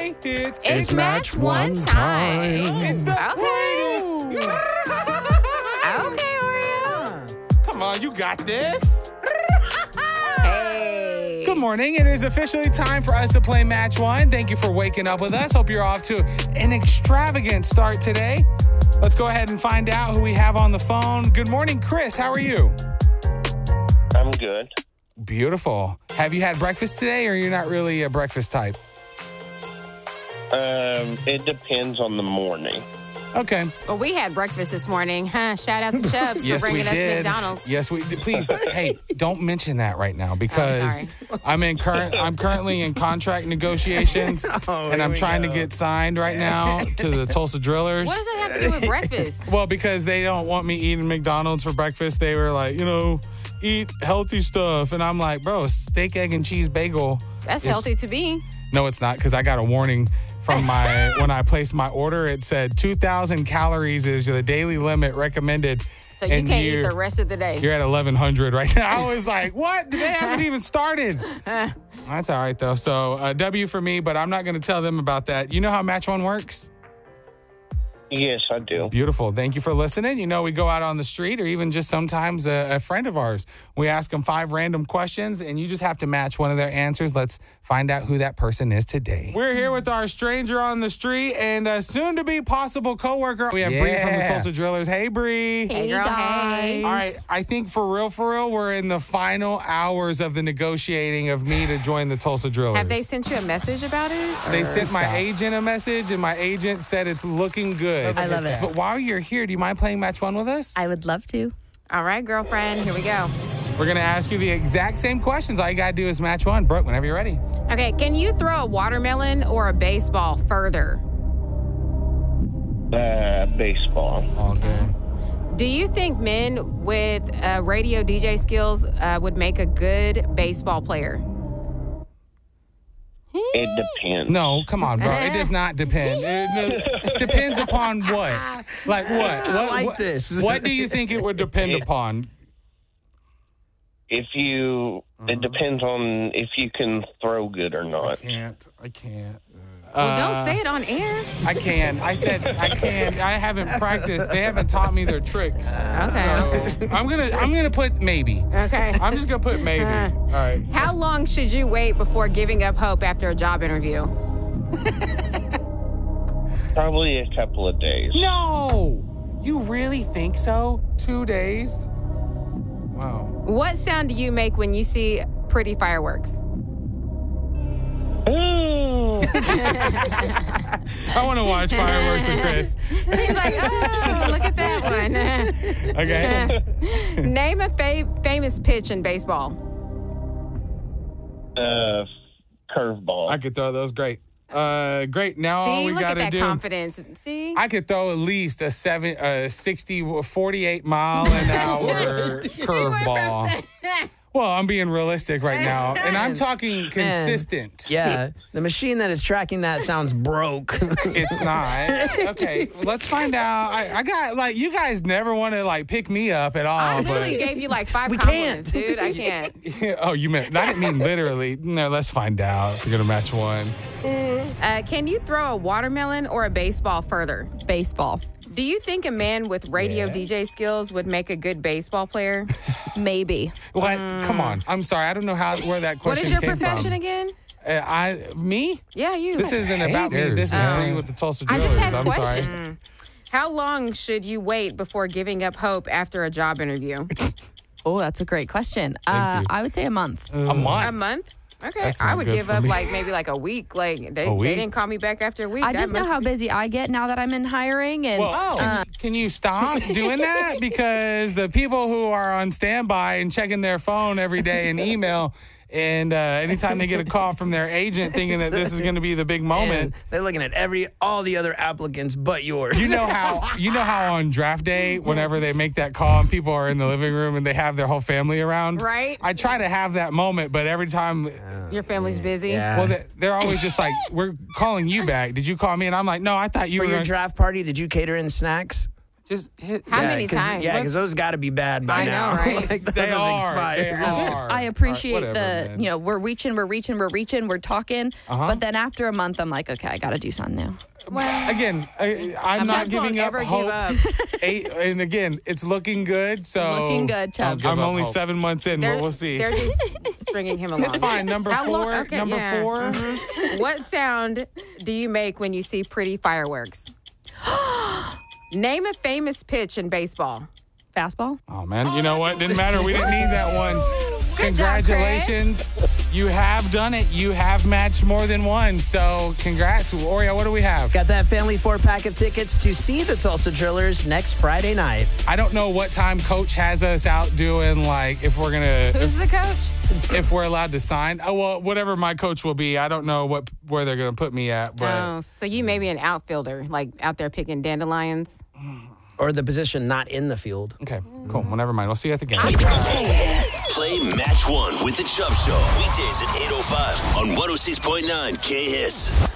say It's match one time. It's the Okay. greatest. Okay, Oreo. Come on, you got this. Hey. Good morning. It is officially time for us to play Match One. Thank you for waking up with us. Hope you're off to an extravagant start today. Let's go ahead and find out who we have on the phone. Good morning, Chris. How are you? I'm good. Beautiful. Have you had breakfast today, or you're not really a breakfast type? It depends on the morning. Okay. Well, we had breakfast this morning. Huh? Shout out to Chubbs for bringing us McDonald's. Yes, we did. Please, hey, don't mention that right now because I'm currently in contract negotiations and I'm trying to get signed right now to the Tulsa Drillers. What does that have to do with breakfast? Well, because they don't want me eating McDonald's for breakfast. They were like, eat healthy stuff. And I'm like, bro, steak, egg, and cheese bagel. That's healthy to be. No, it's not, because I got a warning from when I placed my order. It said 2,000 calories is the daily limit recommended. So you can't eat the rest of the day. You're at 1,100 right now. I was like, what? The day hasn't even started. That's all right, though. So W for me, but I'm not going to tell them about that. You know how Match One works? Yes, I do. Beautiful. Thank you for listening. We go out on the street or even just sometimes a friend of ours. We ask them 5 random questions, and you just have to match one of their answers. Let's find out who that person is today. We're here with our stranger on the street and a soon-to-be possible coworker. We have Bree from the Tulsa Drillers. Hey, Bree. Hey, girl. Hey. All right. I think for real, we're in the final hours of the negotiating of me to join the Tulsa Drillers. Have they sent you a message about it? They sent my agent a message, and my agent said it's looking good. I love it. But while you're here, do you mind playing Match One with us? I would love to. All right, girlfriend. Here we go. We're going to ask you the exact same questions. All you got to do is match one. Brooke, whenever you're ready. Okay, can you throw a watermelon or a baseball further? Baseball. All good. Do you think men with radio DJ skills would make a good baseball player? It depends. No, come on, bro. It does not depend. It depends upon what? Like what? I like this. What do you think it would depend upon? It depends on if you can throw good or not. I can't. Well, don't say it on air. I can. I said I can. I haven't practiced. They haven't taught me their tricks. Okay. So I'm gonna put maybe. Okay. I'm just gonna put maybe. All right. How long should you wait before giving up hope after a job interview? Probably a couple of days. No, you really think so? 2 days? Wow. What sound do you make when you see pretty fireworks? I want to watch fireworks with Chris. He's like, oh, look at that one. Okay. Name a famous pitch in baseball. Curveball. I could throw those. Great. Great. Now all See, we look got at to that do. confidence. See? I could throw at least a 48 mile an hour curveball. Well, I'm being realistic right now, and I'm talking consistent. Yeah, the machine that is tracking that sounds broke. It's not. Okay, let's find out. I got, you guys never want to, pick me up at all. I literally gave you 5 compliments, dude. I can't. Oh, you meant, I didn't mean literally. No, let's find out if we're going to match one. Can you throw a watermelon or a baseball further? Baseball. Do you think a man with radio DJ skills would make a good baseball player? Maybe. What? Come on. I'm sorry. I don't know where that question What is your came profession from. again? Me? Yeah, you. This isn't about me. This is me with the Tulsa I Drillers. just had I'm questions. sorry. How long should you wait before giving up hope after a job interview? Oh, that's a great question. Thank you. I would say a month. A month? A month? Okay. That's not I would good give for up me. maybe a week. They week? didn't call me back after a week. I That just know must how be- busy I get now that I'm in hiring. And Well, can you stop doing that? Because the people who are on standby and checking their phone every day and email, and anytime they get a call from their agent thinking that this is going to be the big moment. And they're looking at all the other applicants but yours. You know how on draft day, whenever they make that call and people are in the living room and they have their whole family around, Right. I try to have that moment, but every time, Your family's busy. Yeah. well, they're always just like, "We're calling you back. Did you call me?" And I'm like, "No, I thought you For were your gonna-" draft party, did you cater in snacks? Just hit. How many times? Yeah, because those got to be bad by I know, now. right? Like, that They doesn't are. expire. They are. I appreciate All right, whatever, man. we're reaching, we're talking. Uh-huh. But then after a month, I'm like, okay, I got to do something new. Again, I'm not Chubbs giving won't up ever hope. give up. And again, it's looking good. So Looking good, Chubbs. I'm only 7 months in, but we'll see. They're just stringing him along. It's fine. Number How 4. long- okay, number yeah. 4. Mhm. What sound do you make when you see pretty fireworks? Name a famous pitch in baseball. Fastball? Oh man, you know what? Didn't matter. We didn't need that one. Good job, Chris. Congratulations. You have done it. You have matched more than one. So congrats. Oreo, what do we have? Got that family 4-pack of tickets to see the Tulsa Drillers next Friday night. I don't know what time Coach has us out doing, like if we're going to, Who's the coach? if we're allowed to sign. Oh, well, whatever my coach will be. I don't know where they're going to put me at. But Oh, so you may be an outfielder, like out there picking dandelions. Or the position not in the field. okay, cool. Well, never mind. We'll see you at the game. Play Match 1 with the Chubb Show. Weekdays at 8:05 on 106.9 K-Hits.